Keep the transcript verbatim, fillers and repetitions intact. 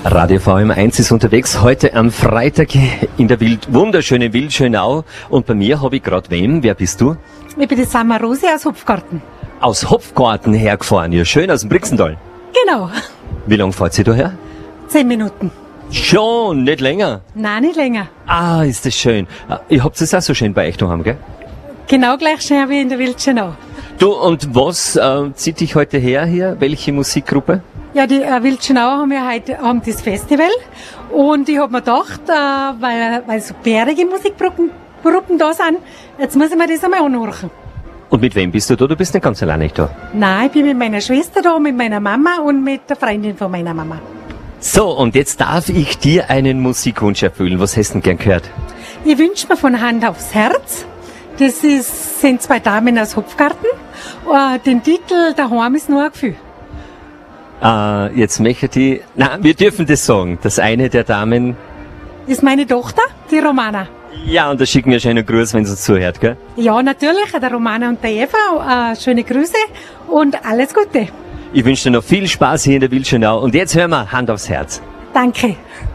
Radio V M eins ist unterwegs, heute am Freitag in der Wild, wunderschönen Wildschönau. Und bei mir habe ich gerade wem? Wer bist du? Ich bin die Sama Rosi aus Hopfgarten. Aus Hopfgarten hergefahren, ja schön, aus dem Brixental. Genau. Wie lange fahrt ihr da her? Zehn Minuten. Schon, nicht länger? Nein, nicht länger. Ah, ist das schön. Ihr habt es auch so schön bei euch daheim, gell? Genau gleich schön wie in der Wildschönau. Du, und was äh, zieht dich heute her hier? Welche Musikgruppe? Ja, die äh, Wildschönau haben ja heute haben das Festival. Und ich hab mir gedacht, äh, weil, weil so bärige Musikgruppen Gruppen da sind, jetzt muss ich mir das einmal anhören. Und mit wem bist du da? Du bist nicht ganz alleine da. Nein, ich bin mit meiner Schwester da, mit meiner Mama und mit der Freundin von meiner Mama. So, und jetzt darf ich dir einen Musikwunsch erfüllen. Was hast du denn gern gehört? Ich wünsche mir von Hand aufs Herz. Das ist, sind zwei Damen aus Hopfgarten. Äh, den Titel Daheim ist nur ein Gefühl. Äh, jetzt möchte ich... Na, wir dürfen das sagen. Das eine der Damen... Ist meine Tochter, die Romana. Ja, und da schicken wir schon einen Gruß, wenn sie uns zuhört, gell? Ja, natürlich, der Romana und der Eva. Äh, schöne Grüße und alles Gute. Ich wünsche dir noch viel Spaß hier in der Wildschönau. Und jetzt hören wir Hand aufs Herz. Danke.